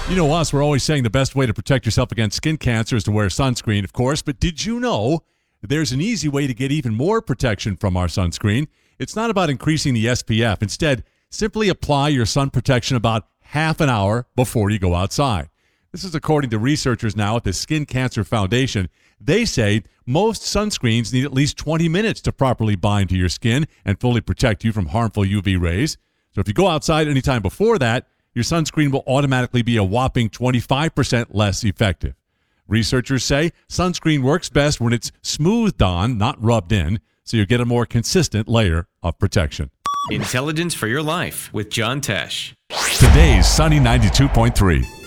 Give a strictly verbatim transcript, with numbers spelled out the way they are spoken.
You know us, we're always saying the best way to protect yourself against skin cancer is to wear sunscreen, of course, but did you know there's an easy way to get even more protection from our sunscreen? It's not about increasing the S P F. Instead, simply apply your sun protection about half an hour before you go outside. This is according to researchers now at the Skin Cancer Foundation. They say most sunscreens need at least twenty minutes to properly bind to your skin and fully protect you from harmful U V rays. So if you go outside anytime before that, your sunscreen will automatically be a whopping twenty-five percent less effective. Researchers say sunscreen works best when it's smoothed on, not rubbed in, so you get a more consistent layer of protection. Intelligence for your life with John Tesh. Today's Sunny ninety-two point three.